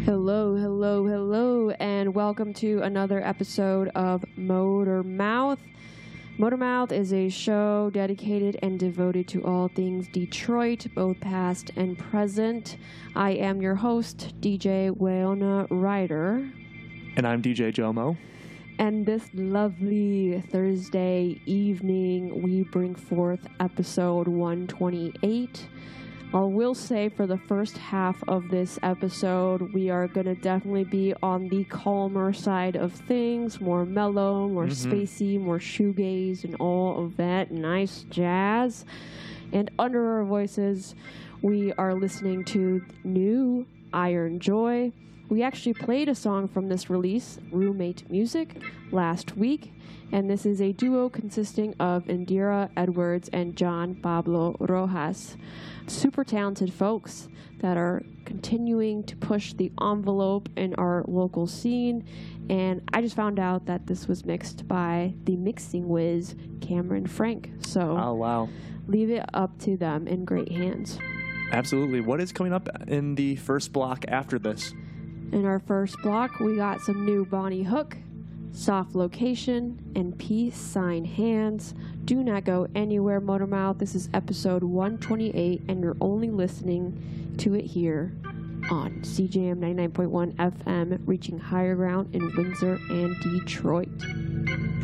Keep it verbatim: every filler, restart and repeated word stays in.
Hello, hello, hello, and welcome to another episode of Motor Mouth. Motor Mouth is a show dedicated and devoted to all things Detroit, both past and present. I am your host, D J Weona Ryder. And I'm D J Jomo. And this lovely Thursday evening, we bring forth episode one twenty-eight. I will say for the first half of this episode, we are going to definitely be on the calmer side of things, more mellow, more mm-hmm. spacey, more shoegaze, and all of that nice jazz. And under our voices, we are listening to new Iron Joy. We actually played a song from this release, Roommate Music, last week. And this is a duo consisting of Indira Edwards and John Pablo Rojas. Super talented folks that are continuing to push the envelope in our local scene. And I just found out that this was mixed by the mixing whiz, Cameron Frank. So oh, wow. Leave it up to them in great hands. Absolutely. What is coming up in the first block after this? In our first block, we got some new Bonnie Hook, Soft Location, and Peace Sign Hands. Do not go anywhere, Motormouth. This is episode one twenty-eight, and you're only listening to it here on C J M ninety-nine point one F M, reaching higher ground in Windsor and Detroit.